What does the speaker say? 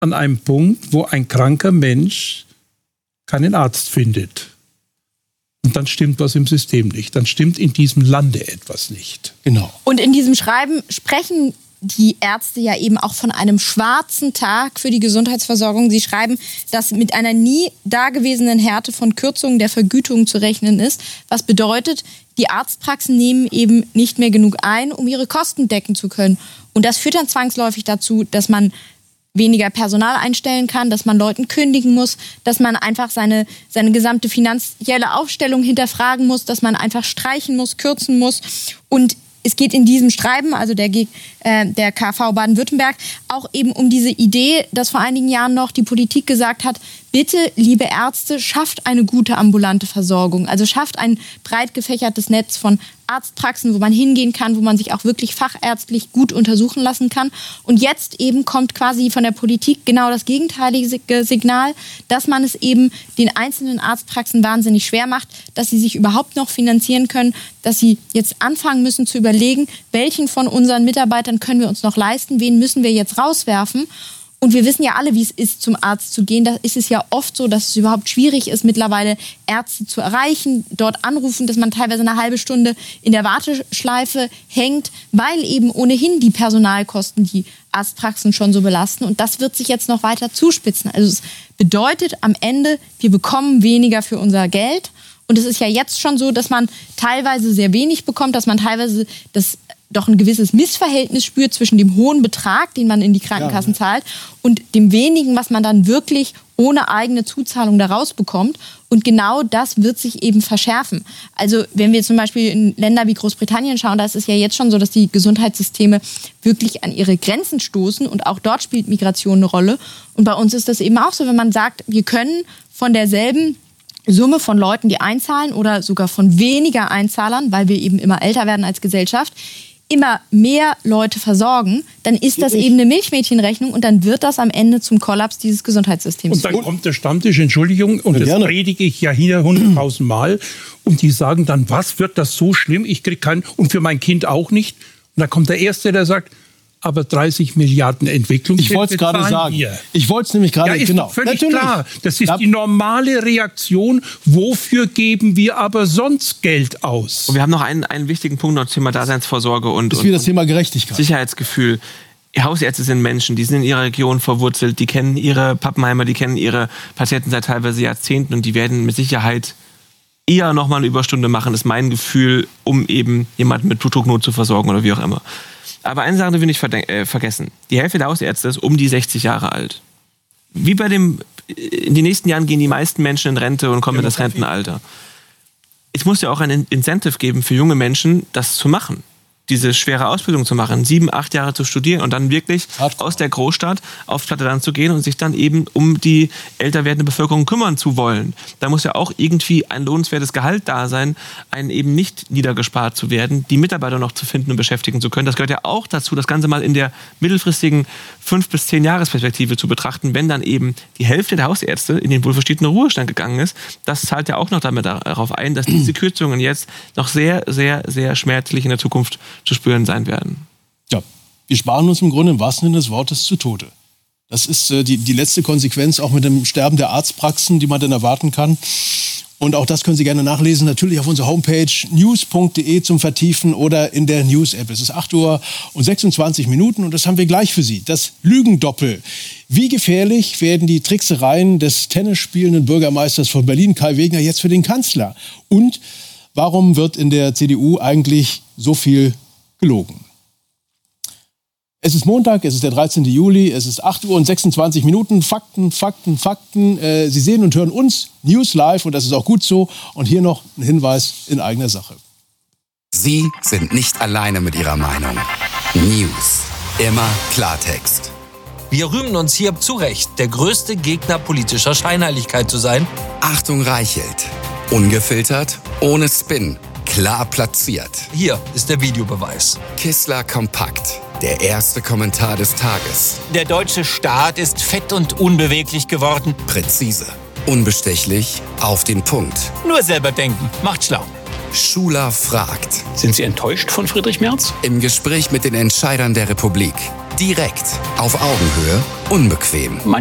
an einem Punkt, wo ein kranker Mensch keinen Arzt findet. Und dann stimmt was im System nicht. Dann stimmt in diesem Lande etwas nicht. Genau. Und in diesem Schreiben sprechen die Ärzte ja eben auch von einem schwarzen Tag für die Gesundheitsversorgung. Sie schreiben, dass mit einer nie dagewesenen Härte von Kürzungen der Vergütung zu rechnen ist. Was bedeutet, die Arztpraxen nehmen eben nicht mehr genug ein, um ihre Kosten decken zu können. Und das führt dann zwangsläufig dazu, dass man weniger Personal einstellen kann, dass man Leuten kündigen muss, dass man einfach seine gesamte finanzielle Aufstellung hinterfragen muss, dass man einfach streichen muss, kürzen muss. Und es geht in diesem Schreiben, also der KV Baden-Württemberg, auch eben um diese Idee, dass vor einigen Jahren noch die Politik gesagt hat, bitte, liebe Ärzte, schafft eine gute ambulante Versorgung. Also schafft ein breit gefächertes Netz von Arztpraxen, wo man hingehen kann, wo man sich auch wirklich fachärztlich gut untersuchen lassen kann. Und jetzt eben kommt quasi von der Politik genau das gegenteilige Signal, dass man es eben den einzelnen Arztpraxen wahnsinnig schwer macht, dass sie sich überhaupt noch finanzieren können, dass sie jetzt anfangen müssen zu überlegen, welchen von unseren Mitarbeitern können wir uns noch leisten, wen müssen wir jetzt rauswerfen. Und wir wissen ja alle, wie es ist, zum Arzt zu gehen. Da ist es ja oft so, dass es überhaupt schwierig ist, mittlerweile Ärzte zu erreichen, dort anrufen, dass man teilweise eine halbe Stunde in der Warteschleife hängt, weil eben ohnehin die Personalkosten die Arztpraxen schon so belasten. Und das wird sich jetzt noch weiter zuspitzen. Also es bedeutet am Ende, wir bekommen weniger für unser Geld. Und es ist ja jetzt schon so, dass man teilweise sehr wenig bekommt, dass man teilweise doch ein gewisses Missverhältnis spürt zwischen dem hohen Betrag, den man in die Krankenkassen zahlt, und dem wenigen, was man dann wirklich ohne eigene Zuzahlung da rausbekommt. Und genau das wird sich eben verschärfen. Also wenn wir zum Beispiel in Länder wie Großbritannien schauen, da ist es ja jetzt schon so, dass die Gesundheitssysteme wirklich an ihre Grenzen stoßen und auch dort spielt Migration eine Rolle. Und bei uns ist das eben auch so, wenn man sagt, wir können von derselben Summe von Leuten, die einzahlen oder sogar von weniger Einzahlern, weil wir eben immer älter werden als Gesellschaft, immer mehr Leute versorgen, dann ist das eben eine Milchmädchenrechnung und dann wird das am Ende zum Kollaps dieses Gesundheitssystems. Und dann kommt der Stammtisch, Entschuldigung, und das predige ich ja hier 100.000 Mal, und die sagen dann, was, wird das so schlimm, ich kriege keinen, und für mein Kind auch nicht. Und dann kommt der Erste, der sagt, aber 30 Milliarden Entwicklung. Ich wollte es gerade sagen. Ich wollte es nämlich gerade, genau. Völlig klar. Das ist die normale Reaktion. Wofür geben wir aber sonst Geld aus? Und wir haben noch einen wichtigen Punkt noch zum Thema Daseinsvorsorge und das Thema Gerechtigkeit. Sicherheitsgefühl. Hausärzte sind Menschen, die sind in ihrer Region verwurzelt, die kennen ihre Pappenheimer, die kennen ihre Patienten seit teilweise Jahrzehnten und die werden mit Sicherheit eher nochmal eine Überstunde machen, ist mein Gefühl, um eben jemanden mit Blutdrucknot zu versorgen oder wie auch immer. Aber eine Sache will ich nicht vergessen. Die Hälfte der Hausärzte ist um die 60 Jahre alt. In den nächsten Jahren gehen die meisten Menschen in Rente und kommen in das Rentenalter. Es muss ja auch ein Incentive geben für junge Menschen, das zu machen. Diese schwere Ausbildung zu machen, 7, 8 Jahre zu studieren und dann wirklich aus der Großstadt aufs Platte Land zu gehen und sich dann eben um die älter werdende Bevölkerung kümmern zu wollen. Da muss ja auch irgendwie ein lohnenswertes Gehalt da sein, einen eben nicht niedergespart zu werden, die Mitarbeiter noch zu finden und beschäftigen zu können. Das gehört ja auch dazu, das Ganze mal in der mittelfristigen 5- bis 10-Jahres-Perspektive zu betrachten, wenn dann eben die Hälfte der Hausärzte in den wohlverstandenen Ruhestand gegangen ist. Das zahlt ja auch noch damit darauf ein, dass diese Kürzungen jetzt noch sehr, sehr, sehr schmerzlich in der Zukunft zu spüren sein werden. Ja, wir sparen uns im Grunde im wahrsten Sinne des Wortes zu Tode. Das ist die letzte Konsequenz, auch mit dem Sterben der Arztpraxen, die man dann erwarten kann. Und auch das können Sie gerne nachlesen, natürlich auf unserer Homepage news.de zum Vertiefen oder in der News-App. Es ist 8:26 und das haben wir gleich für Sie. Das Lügendoppel. Wie gefährlich werden die Tricksereien des tennisspielenden Bürgermeisters von Berlin, Kai Wegner, jetzt für den Kanzler? Und warum wird in der CDU eigentlich so viel gelogen? Es ist Montag, es ist der 13. Juli, es ist 8:26. Fakten. Sie sehen und hören uns, News Live, und das ist auch gut so. Und hier noch ein Hinweis in eigener Sache. Sie sind nicht alleine mit Ihrer Meinung. News. Immer Klartext. Wir rühmen uns hier zu Recht, der größte Gegner politischer Scheinheiligkeit zu sein. Achtung Reichelt. Ungefiltert, ohne Spin. Klar platziert. Hier ist der Videobeweis. Kissler kompakt. Der erste Kommentar des Tages. Der deutsche Staat ist fett und unbeweglich geworden. Präzise. Unbestechlich. Auf den Punkt. Nur selber denken. Macht schlau. Schuler fragt. Sind Sie enttäuscht von Friedrich Merz? Im Gespräch mit den Entscheidern der Republik. Direkt, auf Augenhöhe, unbequem.